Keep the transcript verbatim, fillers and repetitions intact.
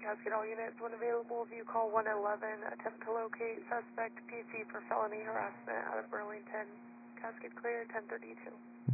Casket all units, when available, if you call one eleven, attempt to locate suspect P C for felony harassment out of Burlington. Casket clear, ten thirty-two.